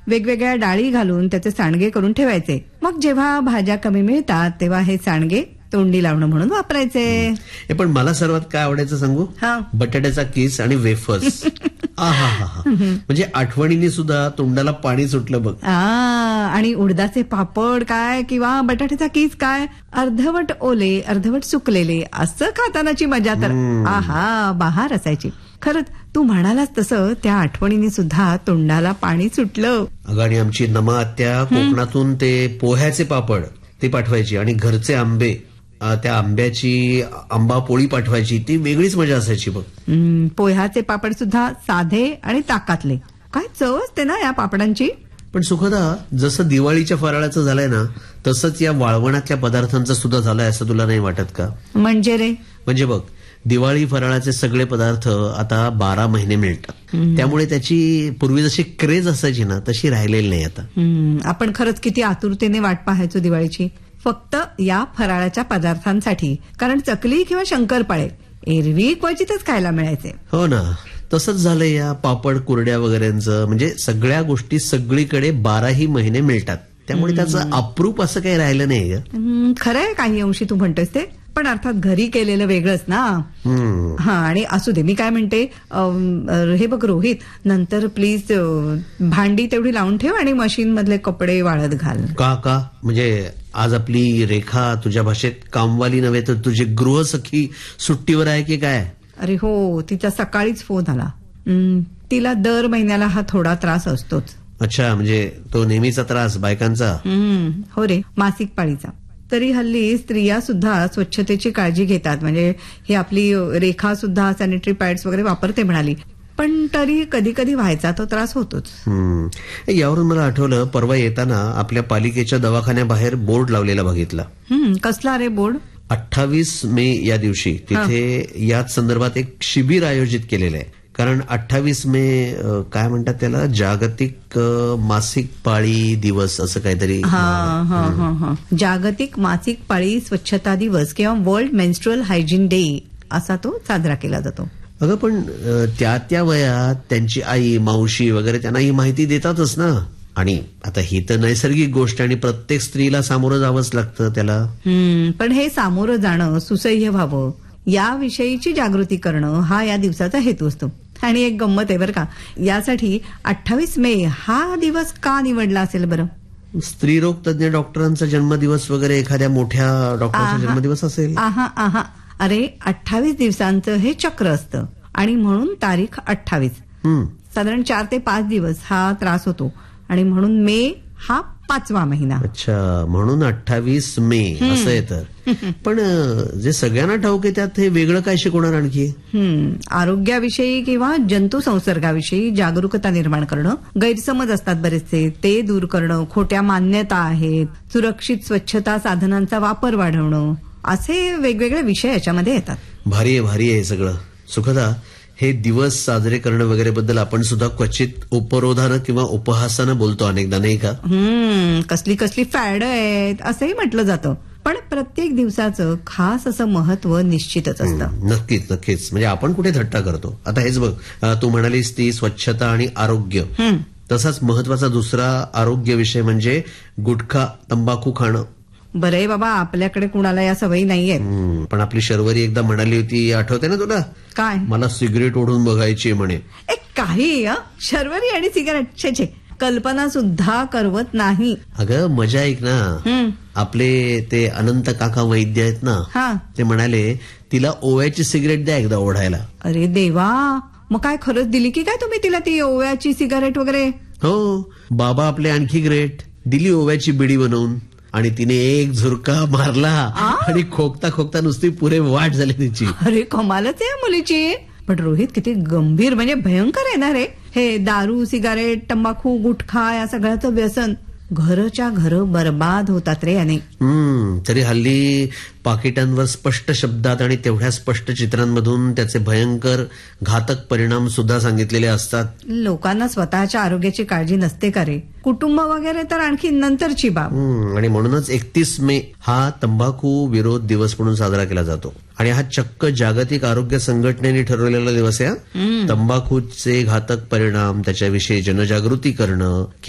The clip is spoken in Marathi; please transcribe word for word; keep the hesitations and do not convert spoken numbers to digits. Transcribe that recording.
वेगवेगळ्या डाळी घालून त्याचे सांडगे करून ठेवायचे. मग जेव्हा भाज्या कमी मिळतात तेव्हा हे सांडगे तोंडी लावणं म्हणून वापरायचे. हे पण मला सर्वात काय आवडायचं सांगू? हा. बटाट्याचा किस आणि वेफर्स. आहा हा हा म्हणजे आठवणीने सुद्धा तोंडाला पाणी सुटलं बघ. आ, आणि उडदाचे पापड काय किंवा बटाट्याचा किस काय, अर्धवट ओले अर्धवट सुकलेले असं खातानाची मजा तर आहा बहार असायची. खरंच तू म्हणालास तसं त्या आठवणीने सुद्धा तोंडाला पाणी सुटलं. अगं आणि आमची नमा आत्या कोकणातून ते पोह्याचे पापड ते पाठवायची आणि घरचे आंबे, त्या आंब्याची आंबा पोळी पाठवायची. ती वेगळीच मजा असायची बघ. पोह्याचे पापड सुद्धा साधे आणि ताकातले. काय चव असते ना या पापडांची. पण सुखदा, जसं दिवाळीच्या फराळाचं झालंय ना तसंच या वाळवणातल्या पदार्थांचं सुद्धा झालंय असं तुला नाही वाटत का? म्हणजे रे म्हणजे बघ, दिवाळी फराळाचे सगळे पदार्थ आता बारा महिने मिळतात. त्यामुळे त्याची पूर्वी जशी क्रेज असायची ना तशी राहिलेली नाही आता. आपण खरंच किती आतुरतेने वाट पाहायचो दिवाळीची, फक्त या फराळाच्या पदार्थांसाठी. कारण चकली किंवा शंकरपाळे एरवी क्वचितच खायला मिळायचे. हो ना, तसंच झालंय या पापड कुरड्या वगैरेंचं. म्हणजे सगळ्या गोष्टी सगळीकडे बाराही महिने मिळतात. त्यामुळे त्याचं अप्रूप असं काही राहिलं नाही. खरंय काही अंशी तू म्हणतोस ते, पण अर्थात घरी केलेलं वेगळंच ना. हा, आणि असू दे, मी काय म्हणते, हे बघ रोहित, नंतर प्लीज भांडी तेवढी लावून ठेव आणि मशीन मधले कपडे वाळत घाल. का का म्हणजे आज आपली रेखा तुझ्या भाषेत कामवाली नव्हे तर तुझी गृहसखी सुट्टीवर आहे की काय? अरे हो, तिचा सकाळीच फोन आला. तिला दर महिन्याला हा थोडा त्रास असतोच. अच्छा, म्हणजे तो नेहमीचा त्रास बायकांचा? हो रे, मासिक पाळीचा. तरी हल्ली स्त्रिया सुद्धा स्वच्छतेची काळजी घेतात. म्हणजे ही आपली रेखा सुद्धा सॅनिटरी पॅड्स वगैरे वापरते म्हणाली. पण तरी कधी कधी व्हायचा तो त्रास होतोच. यावरून मला आठवलं, परवा येताना आपल्या पालिकेच्या दवाखान्याबाहेर बोर्ड लावलेला बघितला. कसला रे बोर्ड? अठ्ठावीस मे या दिवशी तिथे याच संदर्भात एक शिबिर आयोजित केलेलं आहे. कारण अठ्ठावीस मे काय म्हणतात त्याला, जागतिक मासिक पाळी दिवस असं काहीतरी. जागतिक मासिक पाळी स्वच्छता दिवस किंवा वर्ल्ड मेन्स्ट्रुअल हायजीन डे असा तो साजरा केला जातो. अगं पण त्या त्या वयात त्यांची आई, मावशी वगैरे त्यांना ही माहिती देतातच ना. आणि आता ही तर नैसर्गिक गोष्ट आणि प्रत्येक स्त्रीला सामोरं जावंच लागतं त्याला. पण हे सामोरं जाणं सुसह्य व्हावं याविषयीची जागृती करणं हा या दिवसाचा हेतू असतो. आणि एक गंमत आहे बरं का, यासाठी अठ्ठावीस मे हा दिवस का निवडला असेल बरं? स्त्रीरोग तज्ञ डॉक्टरांचा जन्मदिवस वगैरे, एखाद्या मोठ्या डॉक्टरचा जन्मदिवस असेल. आहा आहा अरे, अठ्ठावीस दिवसांचं हे चक्र असतं आणि म्हणून तारीख अठ्ठावीस. साधारण चार ते पाच दिवस हा त्रास होतो आणि म्हणून मे हा पाचवा महिना. अच्छा, म्हणून अठ्ठावीस मे असं आहे. तर पण जे सगळ्यांना ठाऊक आहे त्यात हे वेगळं काय शिकवणार आणखी? आरोग्याविषयी किंवा जंतू संसर्गाविषयी जागरूकता निर्माण करणं, गैरसमज असतात बरेचसे ते दूर करणं, खोट्या मान्यता आहेत, सुरक्षित स्वच्छता साधनांचा वापर वाढवणं, असे वेगवेगळे विषय याच्यामध्ये येतात. भारी आहे, भारी आहे सगळं. सुखदा, हे दिवस साजरे करणं वगैरे बद्दल आपण सुद्धा क्वचित उपरोधानं किंवा उपहासानं बोलतो अनेकदा, नाही का? हम्म कसली कसली फॅड आहेत असंही म्हटलं जातं. पण प्रत्येक दिवसाचं खास असं महत्व निश्चितच असतं. नक्कीच नक्कीच. म्हणजे आपण कुठे थट्टा करतो. आता हेच बघ, तू म्हणालीस ती स्वच्छता आणि आरोग्य. तसाच महत्वाचा दुसरा आरोग्य विषय म्हणजे गुटखा, तंबाखू खाणं. बरंय बाबा, आपल्याकडे कुणाला या सवयी नाहीयेत. पण आपली शर्वरी एकदा म्हणाली होती, आठवते ना तुला? काय? मला सिगरेट ओढून बघायची म्हणे. एक काही शर्वरी आणि सिगारेट छे छे कल्पना सुद्धा करवत नाही. अगं मजा ऐक ना, आपले ते अनंत काका वैद्य आहेत ना, ते म्हणाले तिला ओव्याची सिगरेट द्या एकदा ओढायला. अरे देवा, मग काय खरंच दिली की काय तुम्ही तिला ती ओव्याची सिगारेट वगैरे? हो, बाबा आपले आणखी ग्रेट, दिली ओव्याची बिडी बनवून आणि तिने एक झुरका मारला आणि खोकता खोकता नुसती पुरे वाट झाली तिची. अरे कमालच आहे मुलीची. पण रोहित, किती गंभीर म्हणजे भयंकर आहे ना रे हे दारू, सिगारेट, तंबाखू, गुटखा या सगळ्याचं व्यसन. घरच्या घर बर्बाद होतात रे याने. हम्म तरी हल्ली पाकिटांवर स्पष्ट शब्दात आणि तेवढ्या स्पष्ट चित्रांमधून त्याचे भयंकर घातक परिणाम सुद्धा सांगितलेले असतात. लोकांना स्वतःच्या आरोग्याची काळजी नसते का रे? कुटुंब वगैरे तर आणखी नंतरची बाब. आणि म्हणूनच एकतीस मे हा तंबाखू विरोध दिवस म्हणून साजरा केला जातो आणि हा चक्क जागतिक आरोग्य संघटनेने ठरवलेला दिवस आहे. तंबाखूचे घातक परिणाम त्याच्याविषयी जनजागृती करणं